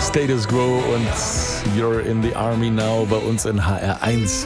Status Quo und You're in the Army Now bei uns in HR1.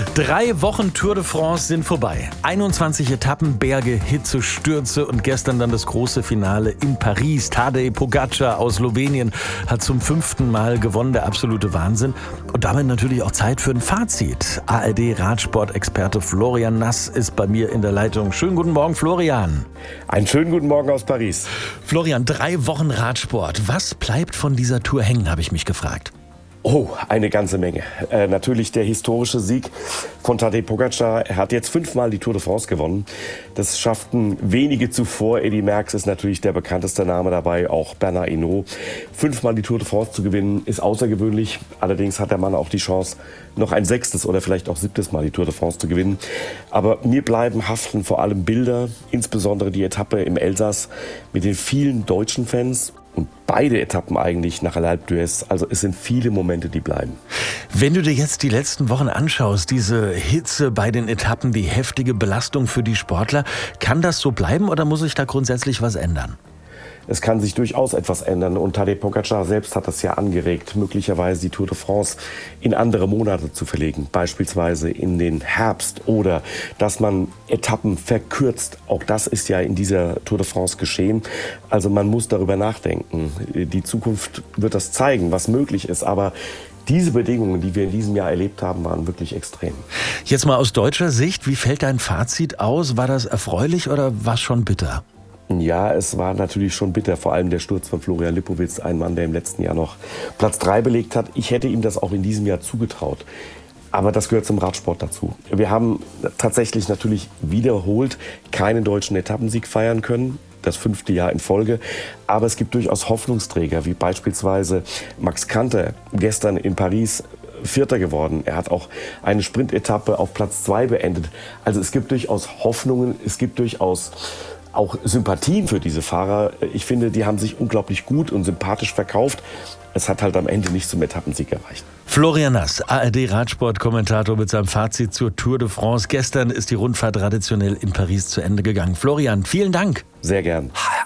3 Wochen Tour de France sind vorbei. 21 Etappen, Berge, Hitze, Stürze und gestern dann das große Finale in Paris. Tadej Pogačar aus Slowenien hat zum 5. Mal gewonnen, der absolute Wahnsinn. Und damit natürlich auch Zeit für ein Fazit. ARD-Radsport-Experte Florian Nass ist bei mir in der Leitung. Schönen guten Morgen, Florian. Einen schönen guten Morgen aus Paris. Florian, 3 Wochen Radsport. Was bleibt von dieser Tour hängen, habe ich mich gefragt. Oh, eine ganze Menge. Natürlich der historische Sieg von Tadej Pogačar. Er hat jetzt 5-mal die Tour de France gewonnen. Das schafften wenige zuvor. Eddy Merckx ist natürlich der bekannteste Name dabei, auch Bernard Hinault. 5-mal die Tour de France zu gewinnen, ist außergewöhnlich. Allerdings hat der Mann auch die Chance, noch ein 6. oder vielleicht auch 7. Mal die Tour de France zu gewinnen. Aber mir bleiben haften vor allem Bilder, insbesondere die Etappe im Elsass mit den vielen deutschen Fans. Und beide Etappen eigentlich nach l'Alpe d'Huez. Also es sind viele Momente, die bleiben. Wenn du dir jetzt die letzten Wochen anschaust, diese Hitze bei den Etappen, die heftige Belastung für die Sportler, kann das so bleiben oder muss sich da grundsätzlich was ändern? Es kann sich durchaus etwas ändern und Tadej Pogačar selbst hat das ja angeregt, möglicherweise die Tour de France in andere Monate zu verlegen, beispielsweise in den Herbst oder dass man Etappen verkürzt. Auch das ist ja in dieser Tour de France geschehen. Also man muss darüber nachdenken. Die Zukunft wird das zeigen, was möglich ist, aber diese Bedingungen, die wir in diesem Jahr erlebt haben, waren wirklich extrem. Jetzt mal aus deutscher Sicht, wie fällt dein Fazit aus? War das erfreulich oder war es schon bitter? Ja, es war natürlich schon bitter, vor allem der Sturz von Florian Lipowitz, ein Mann, der im letzten Jahr noch Platz 3 belegt hat. Ich hätte ihm das auch in diesem Jahr zugetraut. Aber das gehört zum Radsport dazu. Wir haben tatsächlich natürlich wiederholt keinen deutschen Etappensieg feiern können. Das 5. Jahr in Folge. Aber es gibt durchaus Hoffnungsträger, wie beispielsweise Max Kanter, gestern in Paris Vierter geworden. Er hat auch eine Sprintetappe auf Platz 2 beendet. Also es gibt durchaus Hoffnungen, es gibt durchaus auch Sympathien für diese Fahrer. Ich finde, die haben sich unglaublich gut und sympathisch verkauft. Es hat halt am Ende nicht zum Etappensieg erreicht. Florian Nass, ARD-Radsport-Kommentator mit seinem Fazit zur Tour de France. Gestern ist die Rundfahrt traditionell in Paris zu Ende gegangen. Florian, vielen Dank. Sehr gern.